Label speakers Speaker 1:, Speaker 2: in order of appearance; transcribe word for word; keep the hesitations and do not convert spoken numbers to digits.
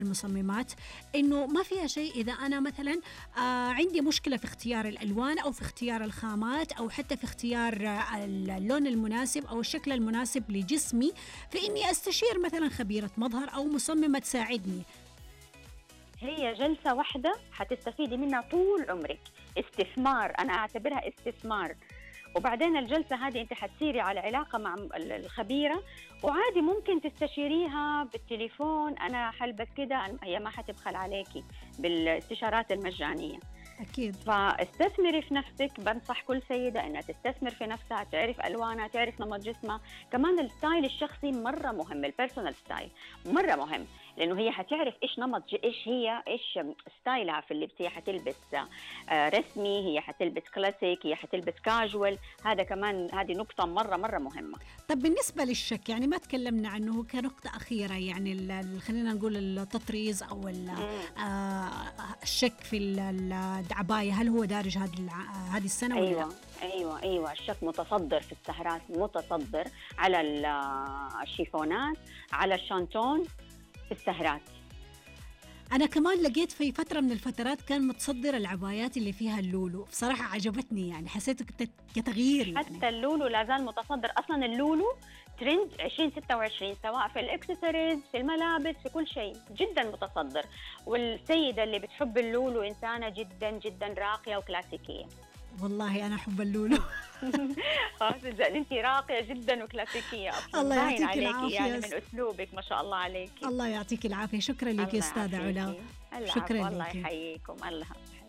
Speaker 1: المصممات إنه ما فيها شيء إذا أنا مثلا آه عندي مشكلة في اختيار الألوان أو في اختيار الخامات أو حتى في اختيار آه اللون المناسب أو الشكل المناسب لجسمي، فإني أستشير مثلا خبيرة مظهر أو مصممة تساعدني.
Speaker 2: هي جلسة واحدة حتستفيدي منها طول عمرك، استثمار، أنا أعتبرها استثمار. وبعدين الجلسة هذه أنت حتصيري على علاقة مع الخبيرة، وعادي ممكن تستشيريها بالتليفون، أنا حلبس كده، هي ما حتبخل عليكي بالاستشارات المجانية.
Speaker 1: أكيد.
Speaker 2: فاستثمري في نفسك، بنصح كل سيدة أنها تستثمر في نفسها، تعرف ألوانها، تعرف نمط جسمها. كمان الستايل الشخصي مرة مهم، البيرسونال ستايل مرة مهم، لأنه هي حتعرف إيش نمط ج... إيش هي إيش ستايلها في اللبس. هي حتلبس آه رسمي، هي حتلبس كلاسيك، هي حتلبس كاجوال. هذا كمان هذه نقطة مرة مرة مهمة.
Speaker 1: طب بالنسبة للشك، يعني ما تكلمنا عنه كنقطة أخيرة، يعني ال... خلينا نقول التطريز أو ال... آه الشك في العباية، هل هو دارج هذه الع... هذه السنة ولا
Speaker 2: أيوة.
Speaker 1: لا؟
Speaker 2: ايوه ايوه الشك متصدر في السهرات، متصدر على الشيفونات، على الشانتون في السهرات.
Speaker 1: أنا كمان لقيت في فترة من الفترات كان متصدر العبايات اللي فيها اللولو، بصراحة عجبتني، يعني حسيته كتغيير يعني.
Speaker 2: حتى اللولو لا زال متصدر، أصلا اللولو ترند عشرين ستة وعشرين، سواء في الإكسسوارز، في الملابس، في كل شيء جدا متصدر. والسيدة اللي بتحب اللولو إنسانة جدا جدا راقية وكلاسيكية.
Speaker 1: والله أنا أحب اللولو.
Speaker 2: خلاص إذا أنت راقية جدا وكلاسيكية أصلا،
Speaker 1: الله
Speaker 2: باين
Speaker 1: يعطيك
Speaker 2: عليكي
Speaker 1: العافية.
Speaker 2: يعني من أسلوبك ما شاء الله عليكي.
Speaker 1: الله يعطيك العافية. شكرا لك يا أستاذة علا.
Speaker 2: شكرا
Speaker 1: شكرا
Speaker 2: لك، الله
Speaker 1: لك.
Speaker 2: يحييكم. الله